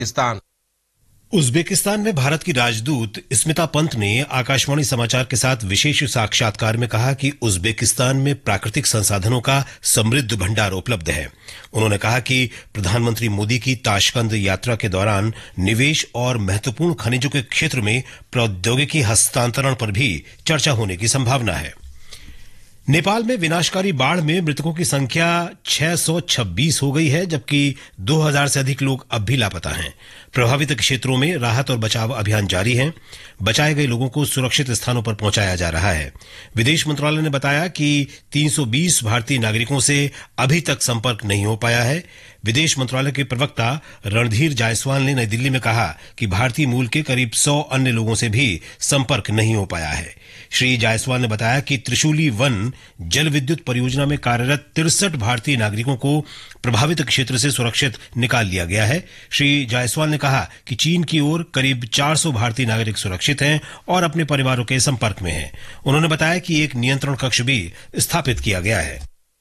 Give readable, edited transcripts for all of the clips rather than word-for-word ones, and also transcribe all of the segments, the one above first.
Pakistan. Uzbekistan में भारत की राजदूत स्मिता पंत ने आकाशवाणी समाचार के साथ विशेष साक्षात्कार में कहा कि उज्बेकिस्तान में प्राकृतिक संसाधनों का समृद्ध भंडार उपलब्ध है। उन्होंने कहा कि प्रधानमंत्री मोदी की ताशकंद यात्रा के दौरान निवेश और महत्वपूर्ण खनिजों के क्षेत्र में प्रौद्योगिकी हस्तांतरण पर भी चर्चा होने की संभावना है। नेपाल में विनाशकारी बाढ़ में मृतकों की संख्या 626 हो गई है, जबकि 2000 से अधिक लोग अब भी लापता हैं। प्रभावित क्षेत्रों में राहत और बचाव अभियान जारी है। बचाए गए लोगों को सुरक्षित स्थानों पर पहुंचाया जा रहा है। विदेश मंत्रालय ने बताया कि 320 भारतीय नागरिकों से अभी तक संपर्क नहीं हो पाया है। विदेश मंत्रालय के प्रवक्ता रणधीर जायसवाल ने नई दिल्ली में कहा कि भारतीय मूल के करीब 100 अन्य लोगों से भी संपर्क नहीं हो पाया है। श्री जायसवाल ने बताया कि त्रिशूली वन जल विद्युत परियोजना में कार्यरत 63 भारतीय नागरिकों को प्रभावित क्षेत्र से सुरक्षित निकाल लिया गया है। श्री जायसवाल ने कहा कि चीन की ओर करीब 400 भारतीय नागरिक सुरक्षित हैं और अपने परिवारों के संपर्क में हैं। उन्होंने बताया कि एक नियंत्रण कक्ष भी स्थापित किया गया है।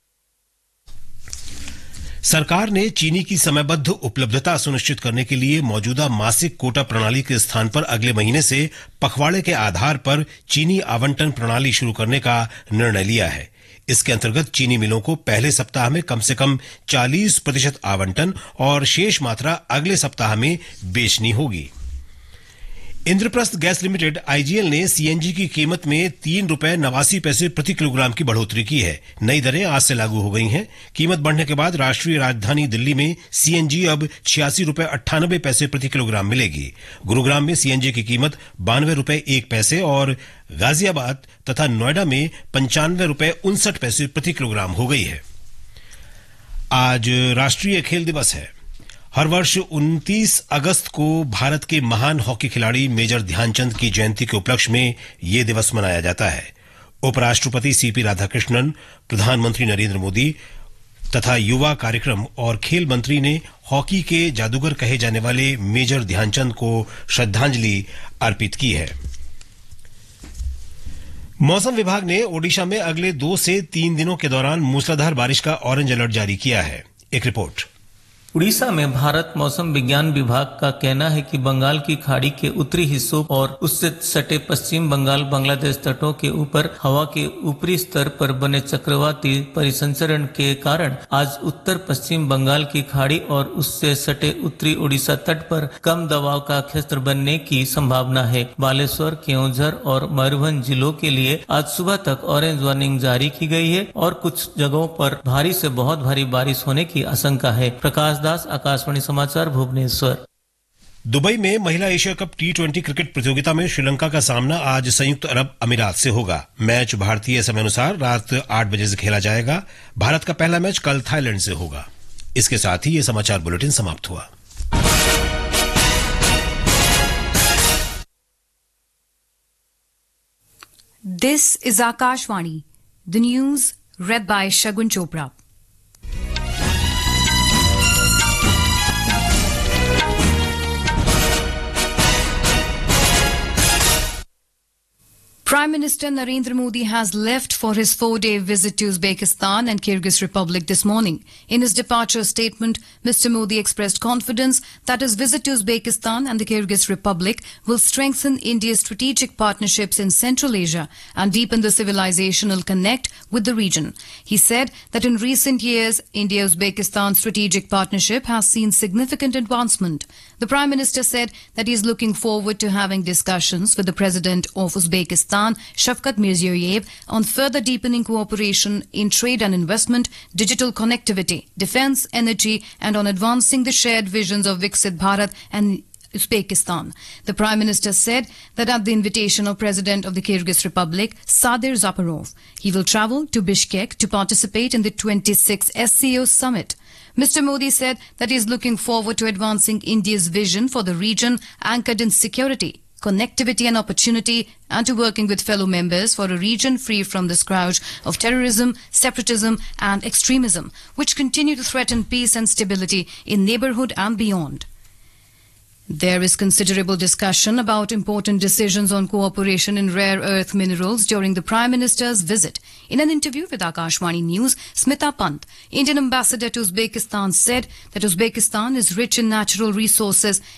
सरकार ने चीनी की समयबद्ध उपलब्धता सुनिश्चित करने के लिए मौजूदा मासिक कोटा प्रणाली के स्थान पर अगले महीने से पखवाड़े के आधार पर चीनी आवंटन प्रणाली शुरू करने का निर्णय लिया है। इसके अंतर्गत चीनी मिलों को पहले सप्ताह में कम से कम 40% आवंटन और शेष मात्रा अगले सप्ताह में बेचनी होगी। इंद्रप्रस्थ गैस लिमिटेड आईजीएल ने सीएनजी की कीमत में 3 रुपए 89 पैसे प्रति किलोग्राम की बढ़ोतरी की है। नई दरें आज से लागू हो गई हैं। कीमत बढ़ने के बाद राष्ट्रीय राजधानी दिल्ली में सीएनजी अब 86 रुपए 98 पैसे प्रति किलोग्राम मिलेगी। गुरुग्राम में सीएनजी की कीमत 92 रुपए 1 पैसे और गाजियाबाद तथा नोएडा में 95 रुपए 59 पैसे प्रति किलोग्राम हो गई है। आज राष्ट्रीय खेल दिवस है। हर वर्ष 29 अगस्त को भारत के महान हॉकी खिलाड़ी मेजर ध्यानचंद की जयंती के उपलक्ष्य में ये दिवस मनाया जाता है। उपराष्ट्रपति सीपी राधाकृष्णन, प्रधानमंत्री नरेंद्र मोदी तथा युवा कार्यक्रम और खेल मंत्री ने हॉकी के जादूगर कहे जाने वाले मेजर ध्यानचंद को श्रद्धांजलि अर्पित की है। मौसम विभाग ने ओडिशा में अगले 2 से 3 दिनों के दौरान मूसलाधार बारिश का ऑरेंज अलर्ट जारी किया है। एक रिपोर्ट। उड़ीसा में भारत मौसम विज्ञान विभाग का कहना है कि बंगाल की खाड़ी के उत्तरी हिस्सों और उससे सटे पश्चिम बंगाल बांग्लादेश तटों के ऊपर हवा के ऊपरी स्तर पर बने चक्रवाती परिसंचरण के कारण आज उत्तर पश्चिम बंगाल की खाड़ी और उससे सटे उत्तरी उड़ीसा तट पर कम दबाव का क्षेत्र बनने की संभावना है। बालेश्वर, केओंझर और मयूरभंज जिलों के लिए आज सुबह तक ऑरेंज वार्निंग जारी की गई है और कुछ जगहों पर भारी से बहुत भारी बारिश होने की आशंका है। प्रकाश दास, आकाशवाणी समाचार, भुवनेश्वर। दुबई में महिला एशिया कप T20 क्रिकेट प्रतियोगिता में श्रीलंका का सामना आज संयुक्त अरब अमीरात से होगा। मैच भारतीय समय अनुसार रात 8 बजे से खेला जाएगा। भारत का पहला मैच कल थाईलैंड से होगा। इसके साथ ही ये समाचार बुलेटिन समाप्त हुआ। This is Akashvani, the news read by Shagun Chopra. Prime Minister Narendra Modi has left for his 4-day visit to Uzbekistan and Kyrgyz Republic this morning. In his departure statement, Mr. Modi expressed confidence that his visit to Uzbekistan and the Kyrgyz Republic will strengthen India's strategic partnerships in Central Asia and deepen the civilizational connect with the region. He said that in recent years, India-Uzbekistan strategic partnership has seen significant advancement. The Prime Minister said that he is looking forward to having discussions with the President of Uzbekistan, Shavkat Mirziyoyev, on further deepening cooperation in trade and investment, digital connectivity, defense, energy, and on advancing the shared visions of Viksit Bharat and Uzbekistan. The Prime Minister said that at the invitation of President of the Kyrgyz Republic, Sadir Zaparov, he will travel to Bishkek to participate in the 26th SCO summit. Mr. Modi said that he is looking forward to advancing India's vision for the region anchored in security, connectivity and opportunity, and to working with fellow members for a region free from the scourge of terrorism, separatism and extremism, which continue to threaten peace and stability in neighborhood and beyond. There is considerable discussion about important decisions on cooperation in rare earth minerals during the Prime Minister's visit. In an interview with Akashvani News, Smita Pant, Indian ambassador to Uzbekistan, said that Uzbekistan is rich in natural resources